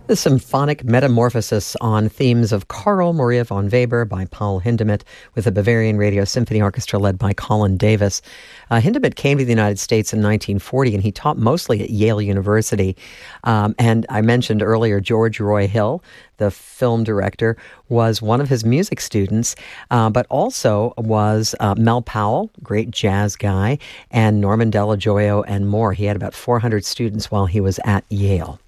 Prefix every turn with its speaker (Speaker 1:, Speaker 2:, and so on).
Speaker 1: The Symphonic Metamorphosis on themes of Karl Maria von Weber by Paul Hindemith with the Bavarian Radio Symphony Orchestra led by Colin Davis. Hindemith came to the United States in 1940, and he taught mostly at Yale University. And I mentioned earlier George Roy Hill, the film director, was one of his music students, but also was Mel Powell, great jazz guy, and Norman Della Gioia and more. He had about 400 students while he was at Yale.